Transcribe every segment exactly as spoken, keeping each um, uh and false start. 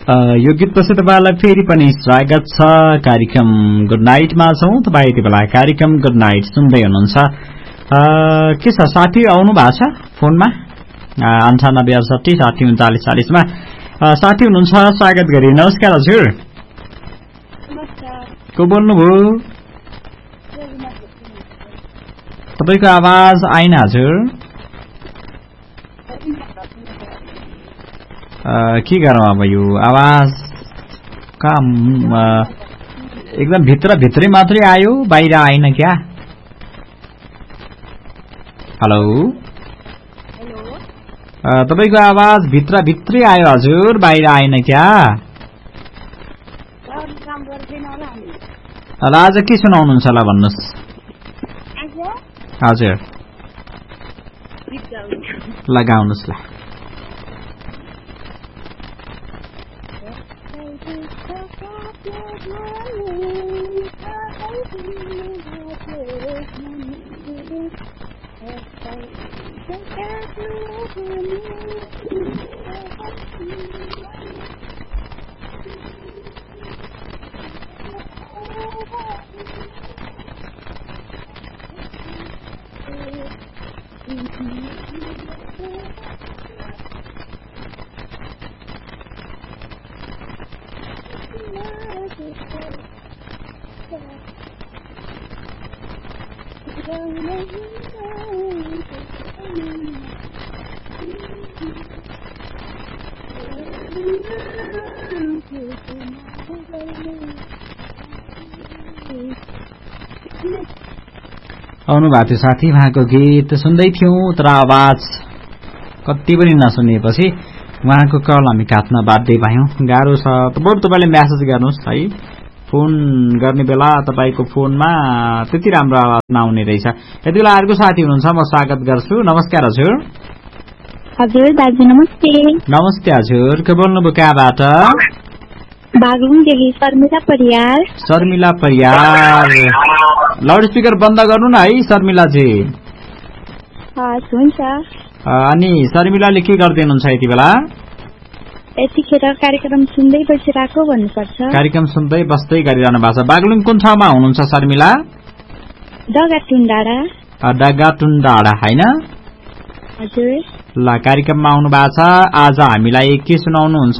यो गीतपछि तपाईलाई फेरि पनि स्वागत छ कार्यक्रम गुड नाइटमा छौं। तपाई यति बेला कार्यक्रम गुड नाइट सुन्दै हुनुहुन्छ। के छ साथी आउनु भएको छ फोनमा अन्ठानब्बे अडसठी साठी उन्चालिस चालिस मा साथी हुनुहुन्छ, स्वागत गरी। नमस्कार हजुर, को बोल्नुभयो? तपाईको आवाज आइन हजुर। के गरौँ अब यो आवाज का एकदम भित्र भित्रै मात्रै आयो, बाहिर आएन क्या? हेलो, तपाईको आवाज भित्र भित्रै आयो हजुर, बाहिर आएन क्या? आज के सुनाउनुहुन्छ होला भन्नुहोस्। हजुर लगाउनुहोस् ल। आउनु भएको थियो साथी, उहाँको गीत सुन्दै थियौं, तर आवाज कति पनि नसुनेपछि उहाँको कल हामी काट्न बाध्य भयौं। गाह्रो छ। बरु तपाईले मेसेज गर्नुहोस् है, फोन गर्ने बेला तपाईको फोनमा त्यति राम्रो आवाज नआउने रहेछ। यति बेला अर्को साथी हुनुहुन्छ, म स्वागत गर्छु। नमस्कार हजुर। हजुर दाजु नमस्ते। नमस्ते हजुर, के बोल्नुभयो कहाँबाट? बागलुङदेखि शर्मिला परियार। शर्मिला परियार, लाउड स्पिकर बन्द गर्नु न है शर्मिलाजी। हुन्छ। अनि शर्मिलाले के गर्दै हुनुहुन्छ यति बेला? यतिखेर कार्यक्रम सुन्दै बसिरहेको भन्नुपर्छ। कार्यक्रम सुन्दै बस्दै गरिरहनु भएको छ। बागलुङ कुन ठाउँमा हुनुहुन्छ शर्मिला? डगाटुन्डाडा। डगाटुन्डाडा हैन? हजुर। ल, कार्यक्रममा आउनु भएको छ। आज हामीलाई के सुनाउनुहुन्छ?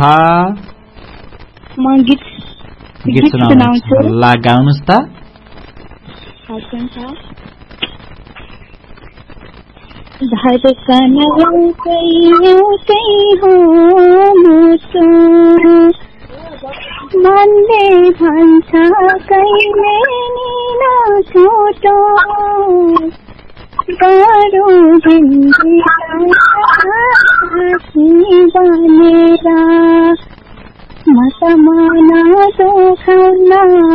म गीत गीत सुनाउनुहुन्छ। ल गाउनुहोस् त। धड़कन एउटै एउटै हो मुटु, मनले भन्छ कहिले नि नछुटो, गाह्रो बनेर म त मन दुखाउन